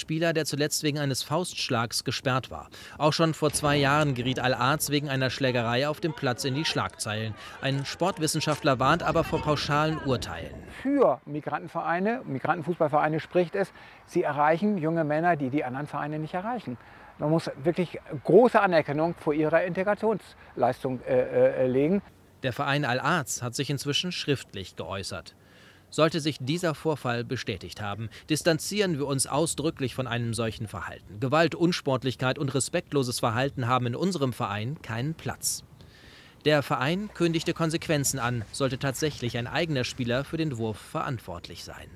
Spieler, der zuletzt wegen eines Faustschlags gesperrt war. Auch schon vor 2 Jahren geriet Al-Aaz wegen einer Schlägerei auf dem Platz in die Schlagzeilen. Ein Sportwissenschaftler warnt aber vor pauschalen Urteilen. Für Migrantenvereine, Migrantenfußballvereine spricht es, sie erreichen junge Männer, die die anderen Vereine nicht erreichen. Man muss wirklich große Anerkennung vor ihrer Integrationsleistung legen. Der Verein Al-Aaz hat sich inzwischen schriftlich geäußert. Sollte sich dieser Vorfall bestätigt haben, distanzieren wir uns ausdrücklich von einem solchen Verhalten. Gewalt, Unsportlichkeit und respektloses Verhalten haben in unserem Verein keinen Platz. Der Verein kündigte Konsequenzen an, sollte tatsächlich ein eigener Spieler für den Wurf verantwortlich sein.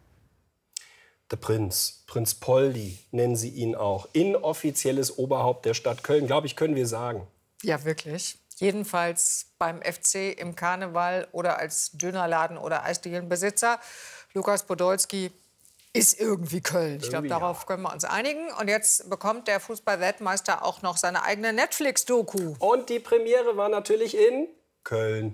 Der Prinz, Prinz Poldi nennen sie ihn auch. Inoffizielles Oberhaupt der Stadt Köln, glaube ich, können wir sagen. Ja, wirklich. Jedenfalls beim FC im Karneval oder als Dönerladen- oder Eisdielenbesitzer. Lukas Podolski ist irgendwie Köln. Ich glaube, darauf können wir uns einigen. Und jetzt bekommt der Fußball-Weltmeister auch noch seine eigene Netflix-Doku. Und die Premiere war natürlich in Köln.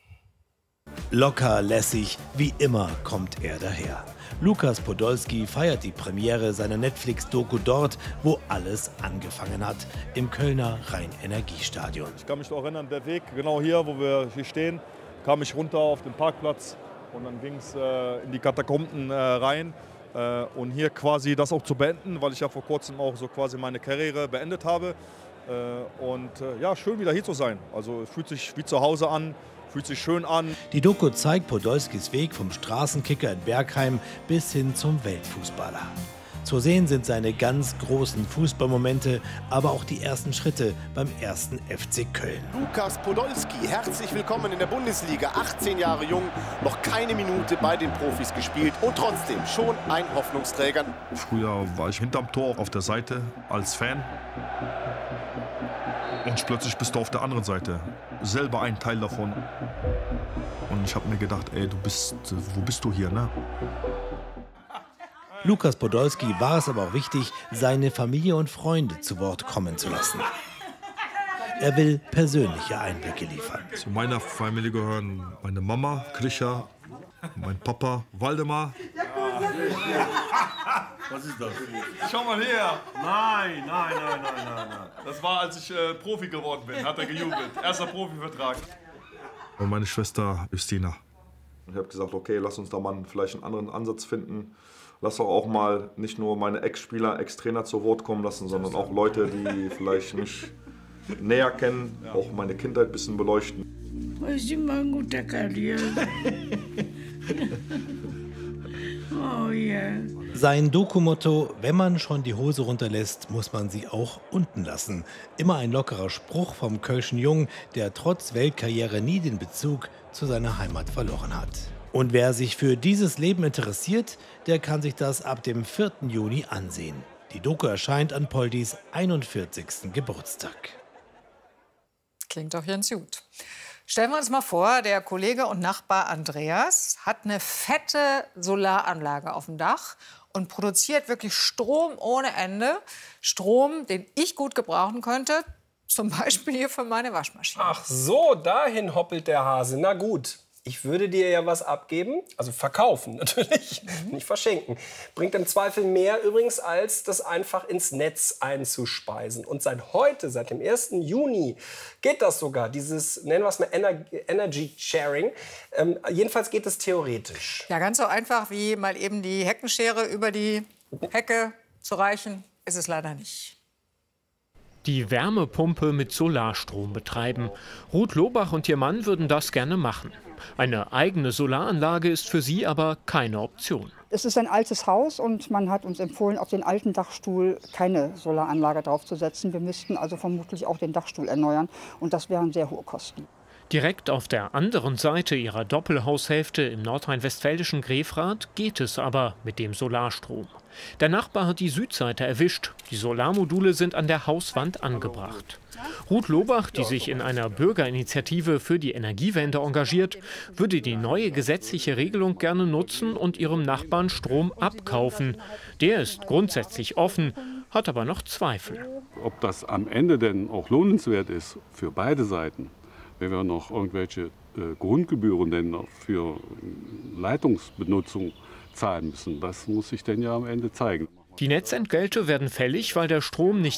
Locker, lässig, wie immer kommt er daher. Lukas Podolski feiert die Premiere seiner Netflix-Doku dort, wo alles angefangen hat, im Kölner Rhein-Energiestadion. Ich kann mich noch erinnern, der Weg, genau hier, wo wir hier stehen, kam ich runter auf den Parkplatz und dann ging es in die Katakomben rein. Und hier quasi das auch zu beenden, weil ich ja vor kurzem auch so quasi meine Karriere beendet habe. Ja, schön wieder hier zu sein. Also es fühlt sich wie zu Hause an. Fühlt sich schön an. Die Doku zeigt Podolskis Weg vom Straßenkicker in Bergheim bis hin zum Weltfußballer. Zu sehen sind seine ganz großen Fußballmomente, aber auch die ersten Schritte beim ersten FC Köln. Lukas Podolski, herzlich willkommen in der Bundesliga. 18 Jahre jung, noch keine Minute bei den Profis gespielt und trotzdem schon ein Hoffnungsträger. Früher war ich hinterm Tor auf der Seite als Fan. Und plötzlich bist du auf der anderen Seite, selber ein Teil davon. Und ich habe mir gedacht, ey, wo bist du hier, ne? Lukas Podolski war es aber auch wichtig, seine Familie und Freunde zu Wort kommen zu lassen. Er will persönliche Einblicke liefern. Zu meiner Familie gehören meine Mama, Krischa, mein Papa, Waldemar. Was ist das? Schau mal her. Nein. Das war, als ich Profi geworden bin, hat er gejubelt. Erster Profivertrag. Und meine Schwester Justina. Ich habe gesagt, okay, lass uns da mal vielleicht einen anderen Ansatz finden. Lass auch mal nicht nur meine Ex-Spieler, Ex-Trainer zu Wort kommen lassen, sondern auch Leute, die vielleicht mich näher kennen, auch meine Kindheit ein bisschen beleuchten. Das ist immer ein guter Kerl, ja. Oh yeah. Sein Doku-Motto: Wenn man schon die Hose runterlässt, muss man sie auch unten lassen. Immer ein lockerer Spruch vom kölschen Jungen, der trotz Weltkarriere nie den Bezug zu seiner Heimat verloren hat. Und wer sich für dieses Leben interessiert, der kann sich das ab dem 4. Juni ansehen. Die Doku erscheint an Poldis 41. Geburtstag. Klingt doch ganz gut. Stellen wir uns mal vor, der Kollege und Nachbar Andreas hat eine fette Solaranlage auf dem Dach und produziert wirklich Strom ohne Ende. Strom, den ich gut gebrauchen könnte, zum Beispiel hier für meine Waschmaschine. Ach so, dahin hoppelt der Hase. Na gut. Ich würde dir ja was abgeben, also verkaufen natürlich, nicht verschenken. Bringt im Zweifel mehr übrigens, als das einfach ins Netz einzuspeisen. Und seit heute, seit dem 1. Juni, geht das sogar, dieses, nennen wir es mal Energy Sharing. Jedenfalls geht es theoretisch. Ja, ganz so einfach wie mal eben die Heckenschere über die Hecke zu reichen, ist es leider nicht. Die Wärmepumpe mit Solarstrom betreiben. Ruth Lohbach und ihr Mann würden das gerne machen. Eine eigene Solaranlage ist für sie aber keine Option. Es ist ein altes Haus und man hat uns empfohlen, auf den alten Dachstuhl keine Solaranlage draufzusetzen. Wir müssten also vermutlich auch den Dachstuhl erneuern und das wären sehr hohe Kosten. Direkt auf der anderen Seite ihrer Doppelhaushälfte im nordrhein-westfälischen Grefrath geht es aber mit dem Solarstrom. Der Nachbar hat die Südseite erwischt. Die Solarmodule sind an der Hauswand angebracht. Ruth Lohbach, die sich in einer Bürgerinitiative für die Energiewende engagiert, würde die neue gesetzliche Regelung gerne nutzen und ihrem Nachbarn Strom abkaufen. Der ist grundsätzlich offen, hat aber noch Zweifel. Ob das am Ende denn auch lohnenswert ist für beide Seiten, wenn wir noch irgendwelche Grundgebühren denn für Leitungsbenutzung zahlen müssen, das muss sich denn ja am Ende zeigen. Die Netzentgelte werden fällig, weil der Strom nicht